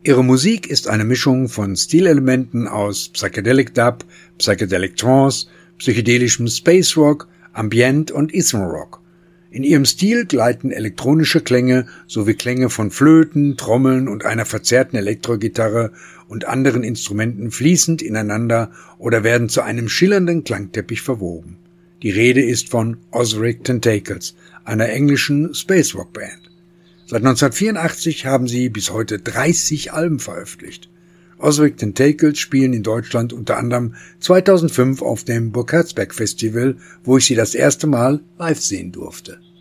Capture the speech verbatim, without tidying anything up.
Ihre Musik ist eine Mischung von Stilelementen aus Psychedelic Dub, Psychedelic Trance, psychedelischem Space Rock, Ambient und Ethno Rock. In ihrem Stil gleiten elektronische Klänge sowie Klänge von Flöten, Trommeln und einer verzerrten Elektrogitarre und anderen Instrumenten fließend ineinander oder werden zu einem schillernden Klangteppich verwoben. Die Rede ist von Ozric Tentacles, einer englischen Space Rock Band. Seit neunzehnhundertvierundachtzig haben sie bis heute dreißig Alben veröffentlicht. Ozric Tentacles spielen in Deutschland unter anderem zweitausendfünf auf dem Burg Herzberg Festival, wo ich sie das erste Mal live sehen durfte.